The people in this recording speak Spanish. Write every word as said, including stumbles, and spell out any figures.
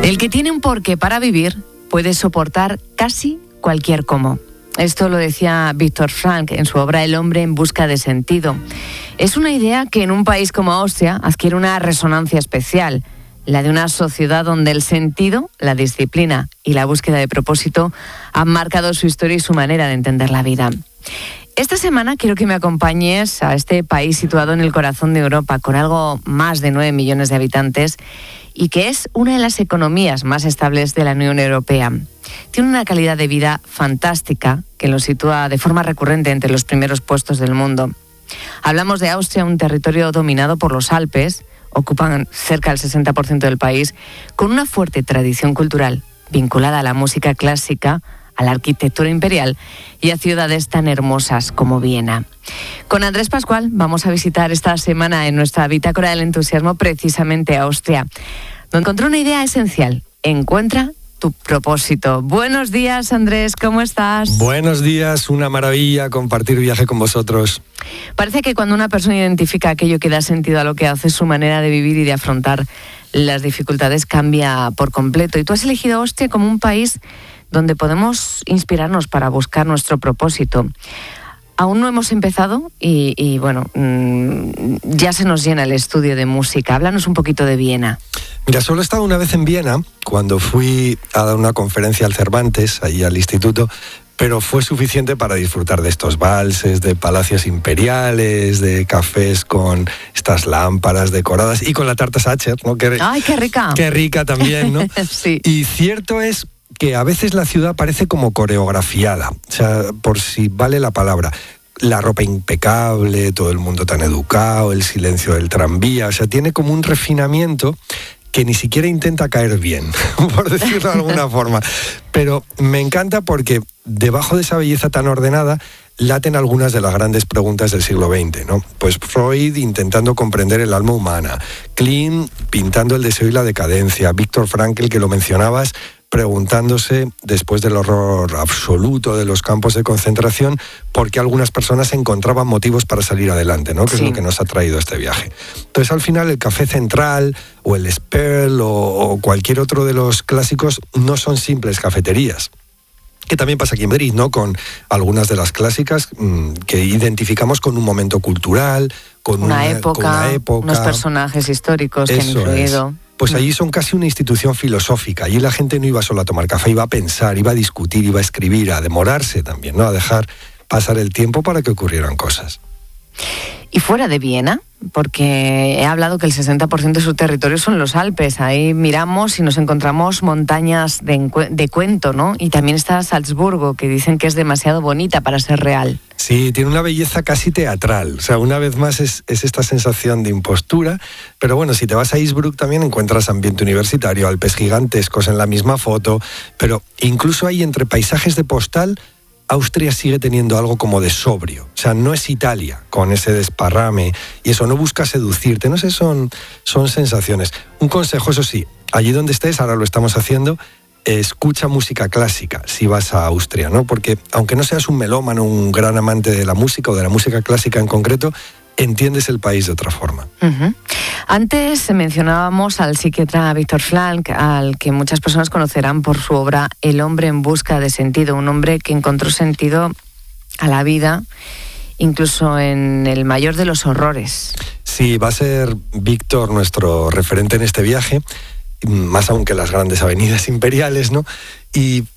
El que tiene un porqué para vivir puede soportar casi cualquier cómo. Esto lo decía Viktor Frankl en su obra El hombre en busca de sentido. Es una idea que en un país como Austria adquiere una resonancia especial, la de una sociedad donde el sentido, la disciplina y la búsqueda de propósito han marcado su historia y su manera de entender la vida. Esta semana quiero que me acompañes a este país situado en el corazón de Europa, con algo más de nueve millones de habitantes y que es una de las economías más estables de la Unión Europea. Tiene una calidad de vida fantástica que lo sitúa de forma recurrente entre los primeros puestos del mundo. Hablamos de Austria, un territorio dominado por los Alpes, ocupan cerca del sesenta por ciento del país, con una fuerte tradición cultural vinculada a la música clásica, a la arquitectura imperial y a ciudades tan hermosas como Viena. Con Andrés Pascual vamos a visitar esta semana en nuestra Bitácora del Entusiasmo precisamente Austria, donde encontró una idea esencial: encuentra tu propósito. Buenos días, Andrés, ¿cómo estás? Buenos días, una maravilla compartir viaje con vosotros. Parece que cuando una persona identifica aquello que da sentido a lo que hace, su manera de vivir y de afrontar las dificultades cambia por completo. Y tú has elegido Austria como un país donde podemos inspirarnos para buscar nuestro propósito. Aún no hemos empezado y, y bueno, mmm, ya se nos llena el estudio de música. Háblanos un poquito de Viena. Mira, solo he estado una vez en Viena, cuando fui a dar una conferencia al Cervantes, ahí al instituto, pero fue suficiente para disfrutar de estos valses, de palacios imperiales, de cafés con estas lámparas decoradas y con la tarta Sacher, ¿no? Que, ¡ay, qué rica! ¡Qué rica también, ¿no? Sí. Y cierto es que a veces la ciudad parece como coreografiada, o sea, por si vale la palabra. La ropa impecable, todo el mundo tan educado, el silencio del tranvía, o sea, tiene como un refinamiento que ni siquiera intenta caer bien, por decirlo de alguna forma. Pero me encanta porque debajo de esa belleza tan ordenada laten algunas de las grandes preguntas del siglo veinte, ¿no? Pues Freud intentando comprender el alma humana, Klein pintando el deseo y la decadencia, Viktor Frankl, que lo mencionabas, preguntándose, después del horror absoluto de los campos de concentración, por qué algunas personas encontraban motivos para salir adelante, ¿no? Que sí. Es lo que nos ha traído este viaje. Entonces, al final, el Café Central o el Sperl o, o cualquier otro de los clásicos no son simples cafeterías. Que también pasa aquí en Madrid, ¿no? Con algunas de las clásicas mmm, que identificamos con un momento cultural, con una, una, época, con una época, unos personajes históricos que han influido. Es. Pues allí son casi una institución filosófica. Allí la gente no iba solo a tomar café, iba a pensar, iba a discutir, iba a escribir, a demorarse también, ¿no? A dejar pasar el tiempo para que ocurrieran cosas. ¿Y fuera de Viena? Porque he hablado que el sesenta por ciento de su territorio son los Alpes. Ahí miramos y nos encontramos montañas de, encue- de cuento, ¿no? Y también está Salzburgo, que dicen que es demasiado bonita para ser real. Sí, tiene una belleza casi teatral. O sea, una vez más es, es esta sensación de impostura. Pero bueno, si te vas a Innsbruck también encuentras ambiente universitario, Alpes gigantescos en la misma foto. Pero incluso ahí, entre paisajes de postal, Austria sigue teniendo algo como de sobrio. O sea, no es Italia con ese desparrame y eso, no busca seducirte, no sé, son, son sensaciones. Un consejo, eso sí, allí donde estés, ahora lo estamos haciendo, escucha música clásica si vas a Austria, ¿no? Porque aunque no seas un melómano, un gran amante de la música o de la música clásica en concreto, entiendes el país de otra forma. Uh-huh. Antes mencionábamos al psiquiatra Viktor Frankl, al que muchas personas conocerán por su obra El hombre en busca de sentido, un hombre que encontró sentido a la vida, incluso en el mayor de los horrores. Sí, va a ser Viktor nuestro referente en este viaje, más aún que las grandes avenidas imperiales, ¿no? Y